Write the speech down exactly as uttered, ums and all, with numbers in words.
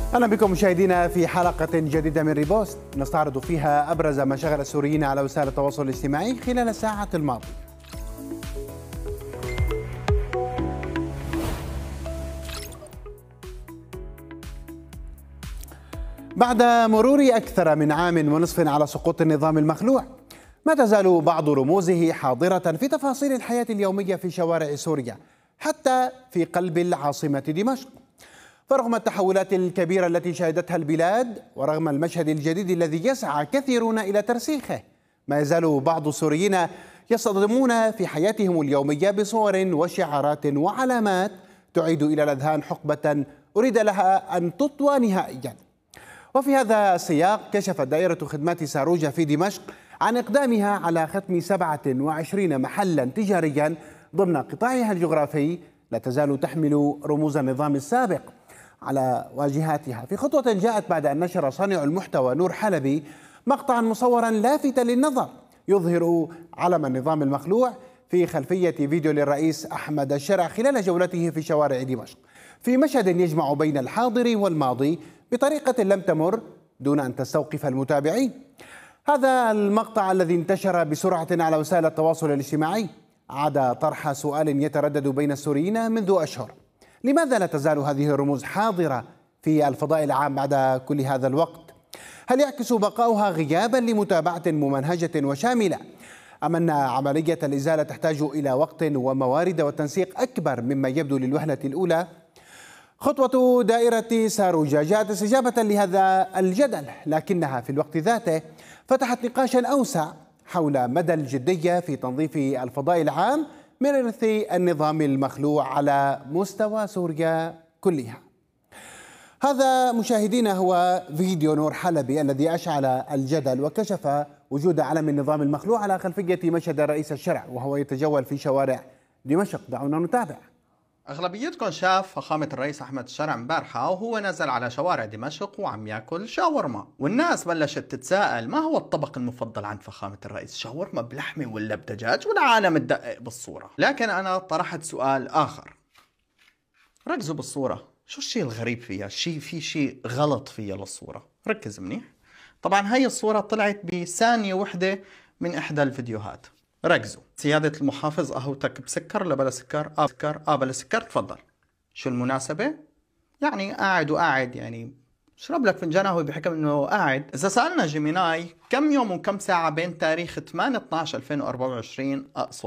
أهلا بكم مشاهدينا في حلقة جديدة من ريبوست نستعرض فيها أبرز ما شغل السوريين على وسائل التواصل الاجتماعي خلال الساعة الماضية. بعد مرور أكثر من عام ونصف على سقوط النظام المخلوع، ما تزال بعض رموزه حاضرة في تفاصيل الحياة اليومية في شوارع سوريا حتى في قلب العاصمة دمشق. فرغم التحولات الكبيرة التي شهدتها البلاد ورغم المشهد الجديد الذي يسعى كثيرون إلى ترسيخه، ما يزال بعض السوريين يصطدمون في حياتهم اليومية بصور وشعارات وعلامات تعيد إلى الأذهان حقبة أريد لها أن تطوى نهائيا. وفي هذا السياق كشفت دائرة خدمات ساروجا في دمشق عن إقدامها على ختم سبعة وعشرين محلا تجاريا ضمن قطاعها الجغرافي لا تزال تحمل رموز النظام السابق على واجهاتها، في خطوة جاءت بعد أن نشر صانع المحتوى نور حلبي مقطعا مصورا لافتا للنظر يظهر علم النظام المخلوع في خلفية فيديو للرئيس أحمد الشرع خلال جولته في شوارع دمشق، في مشهد يجمع بين الحاضر والماضي بطريقة لم تمر دون أن تستوقف المتابعين. هذا المقطع الذي انتشر بسرعة على وسائل التواصل الاجتماعي عاد طرح سؤال يتردد بين السوريين منذ أشهر: لماذا لا تزال هذه الرموز حاضرة في الفضاء العام بعد كل هذا الوقت؟ هل يعكس بقاؤها غيابا لمتابعة ممنهجة وشاملة، أم أن عملية الإزالة تحتاج إلى وقت وموارد وتنسيق أكبر مما يبدو للوهلة الأولى؟ خطوة دائرة ساروجا جاءت استجابة لهذا الجدل، لكنها في الوقت ذاته فتحت نقاشا أوسع حول مدى الجدية في تنظيف الفضاء العام من إرث النظام المخلوع على مستوى سوريا كلها. هذا مشاهدينا هو فيديو نور حلبي الذي أشعل الجدل وكشف وجود علم النظام المخلوع على خلفية مشهد رئيس الشرع وهو يتجول في شوارع دمشق. دعونا نتابع. أغلبيتكم شاف فخامة الرئيس أحمد الشرع امبارحة وهو نزل على شوارع دمشق وعم ياكل شاورما، والناس بلشت تتساءل ما هو الطبق المفضل عند فخامة الرئيس، شاورما بلحمة ولا بدجاج؟ والعالم تدقق بالصورة. لكن أنا طرحت سؤال آخر: ركزوا بالصورة، شو الشيء الغريب فيها؟ شيء في شيء غلط فيها للصورة، ركز منيح. طبعا هي الصورة طلعت بثانية وحدة من إحدى الفيديوهات. ركزوا. سيادة المحافظ قهوتك بسكر ولا بلا سكر؟ آه سكر. آه بلا سكر. تفضل. شو المناسبة؟ يعني قاعد وقاعد يعني شرب لك فنجان قهوة بحكم انه قاعد. اذا سألنا جيميناي كم يوم وكم ساعة بين تاريخ ثمانية اثناشر ألفين وأربعة وعشرين اقصد